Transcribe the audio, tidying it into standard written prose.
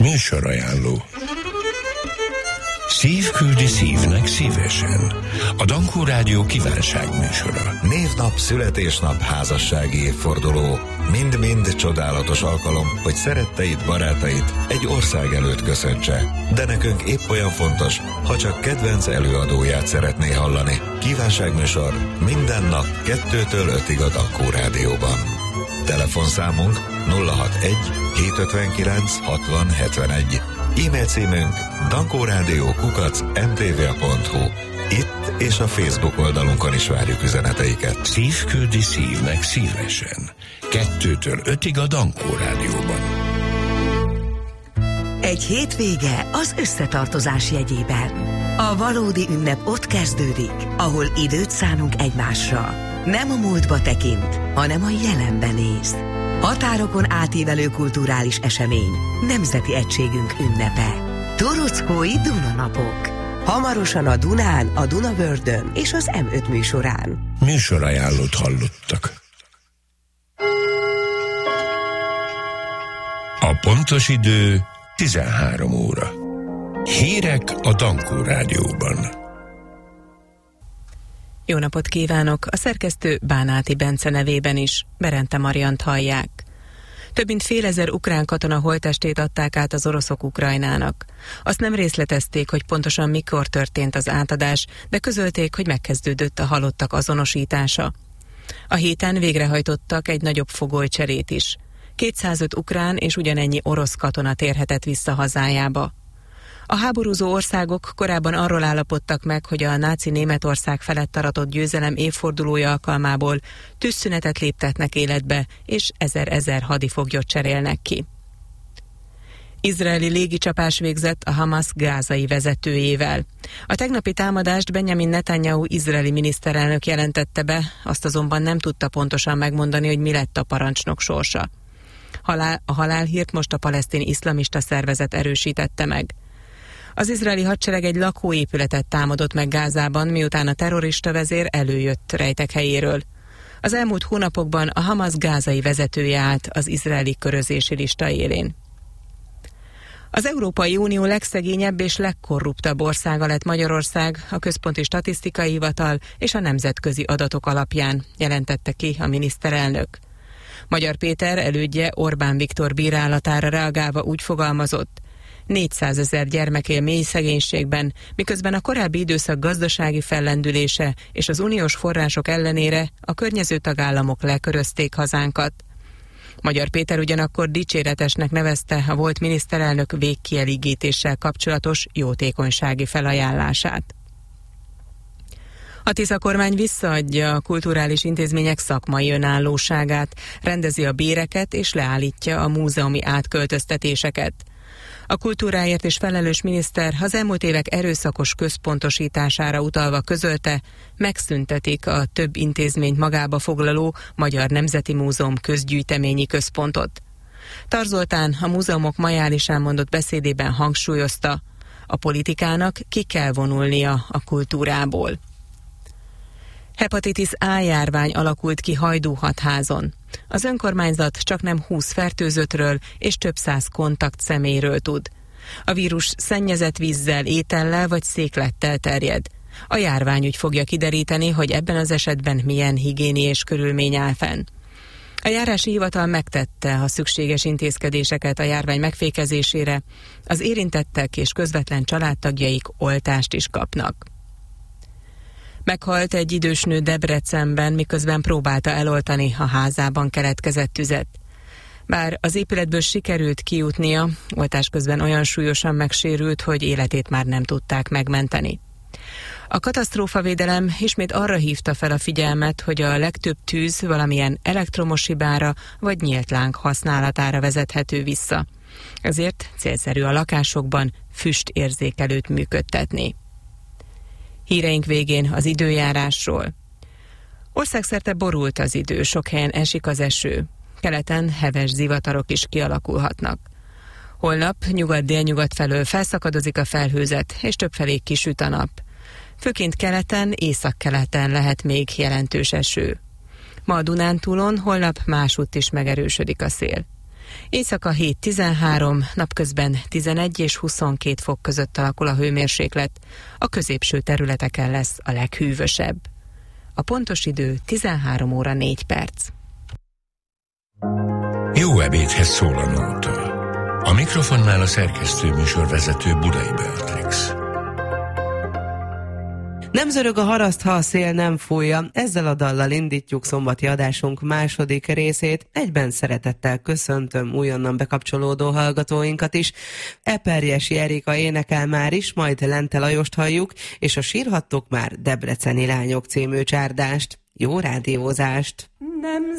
Műsorajánló. Szív küldi szívnek szívesen. A Dankó Rádió kívánságműsora. Névnap, születésnap, házassági évforduló. Mind-mind csodálatos alkalom, hogy szeretteid, barátait egy ország előtt köszöntse. De nekünk épp olyan fontos, ha csak kedvenc előadóját szeretné hallani. Kívánságműsor minden nap 2-től 5-ig a Dankó Rádióban. Telefonszámunk 061 759 60 71. E-mail címünk dankórádió@mtva.hu. Itt és a Facebook oldalunkon is várjuk üzeneteiket. Szív küldi szívnek szívesen. 2-től 5-ig a Dankó Rádióban. Egy hétvége az összetartozás jegyében. A valódi ünnep ott kezdődik, ahol időt szánunk egymásra. Nem a múltba tekint, hanem a jelenben néz. Határokon átívelő kulturális esemény, nemzeti egységünk ünnepe. Torockói Dunanapok. Hamarosan a Dunán, a Dunavördön és az M5 műsorán. Műsorajánlót hallottak. A pontos idő 13 óra. Hírek a Dankó Rádióban. Jó napot kívánok! A szerkesztő Bánáti Bence nevében is. Berente Mariant hallják. Több mint 1000 ukrán katona holttestét adták át az oroszok Ukrajnának. Azt nem részletezték, hogy pontosan mikor történt az átadás, de közölték, hogy megkezdődött a halottak azonosítása. A héten végrehajtottak egy nagyobb fogolycserét is. 205 ukrán és ugyanennyi orosz katona térhetett vissza hazájába. A háborúzó országok korábban arról állapodtak meg, hogy a náci Németország felett aratott győzelem évfordulója alkalmából tűzszünetet léptetnek életbe, és 1000 hadifoglyot cserélnek ki. Izraeli légicsapás végzett a Hamas gázai vezetőjével. A tegnapi támadást Benjamin Netanyahu izraeli miniszterelnök jelentette be, azt azonban nem tudta pontosan megmondani, hogy mi lett a parancsnok sorsa. A halálhírt most a palesztin iszlamista szervezet erősítette meg. Az izraeli hadsereg egy lakóépületet támadott meg Gázában, miután a terrorista vezér előjött rejtekhelyéről. Az elmúlt hónapokban a Hamas gázai vezetője állt az izraeli körözési lista élén. Az Európai Unió legszegényebb és legkorruptabb országa lett Magyarország a Központi Statisztikai Hivatal és a nemzetközi adatok alapján, jelentette ki a miniszterelnök. Magyar Péter elődje Orbán Viktor bírálatára reagálva úgy fogalmazott: 400 000 gyermek él mély szegénységben, miközben a korábbi időszak gazdasági fellendülése és az uniós források ellenére a környező tagállamok lekörözték hazánkat. Magyar Péter ugyanakkor dicséretesnek nevezte a volt miniszterelnök végkielégítéssel kapcsolatos jótékonysági felajánlását. A Tisza kormány visszaadja a kulturális intézmények szakmai önállóságát, rendezi a béreket és leállítja a múzeumi átköltöztetéseket. A kultúráért és felelős miniszter az elmúlt évek erőszakos központosítására utalva közölte, megszüntetik a több intézményt magába foglaló Magyar Nemzeti Múzeum közgyűjteményi központot. Tar Zoltán a múzeumok majálisán mondott beszédében hangsúlyozta, a politikának ki kell vonulnia a kultúrából. Hepatitis A járvány alakult ki Hajdúhatházon. Az önkormányzat csaknem 20 fertőzöttről és több 100 kontakt személyről tud. A vírus szennyezett vízzel, étellel vagy széklettel terjed. A járványügy fogja kideríteni, hogy ebben az esetben milyen higiéniés körülmény áll fenn. A járási hivatal megtette a szükséges intézkedéseket a járvány megfékezésére, az érintettek és közvetlen családtagjaik oltást is kapnak. Meghalt egy idős nő Debrecenben, miközben próbálta eloltani a házában keletkezett tüzet. Bár az épületből sikerült kijutnia, oltás közben olyan súlyosan megsérült, hogy életét már nem tudták megmenteni. A katasztrófavédelem ismét arra hívta fel a figyelmet, hogy a legtöbb tűz valamilyen elektromos hibára vagy nyílt láng használatára vezethető vissza. Ezért célszerű a lakásokban füstérzékelőt működtetni. Híreink végén az időjárásról. Országszerte borult az idő, sok helyen esik az eső. Keleten heves zivatarok is kialakulhatnak. Holnap nyugat-délnyugat felől felszakadozik a felhőzet, és többfelé kisüt a nap. Főként keleten, északkeleten lehet még jelentős eső. Ma a Dunántúlon, holnap másútt is megerősödik a szél. Éjszaka 7-13, napközben 11 és 22 fok között alakul a hőmérséklet, a középső területeken lesz a leghűvösebb. A pontos idő 13 óra 4 perc. Jó ebédhez szól a nóta. A mikrofonnál a szerkesztő műsorvezető Budai Beatrix. Nem zörög a haraszt, ha a szél nem fújja. Ezzel a dallal indítjuk szombati adásunk második részét. Egyben szeretettel köszöntöm újonnan bekapcsolódó hallgatóinkat is. Eperjesi Erika énekel már is, majd Lente Lajost halljuk, és a Sírhattok már Debreceni lányok című csárdást. Jó rádiózást! Nem